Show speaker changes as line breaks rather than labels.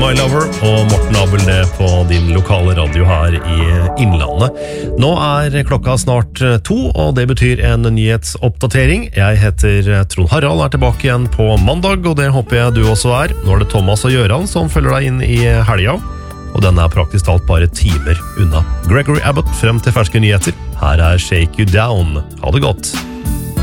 My Lover og Morten Abel det på din lokale radio her i Innlandet. Nå klokka snart 2, og det betyr en nyhetsoppdatering. Jeg heter Trond Harald, tilbake igjen på mandag, og det håper jeg du også Nå det Thomas og Gjøran som følger deg inn i helga, og den praktisk talt bare timer unna. Gregory Abbott frem til ferske nyheter. Her Shake You Down. Ha det godt!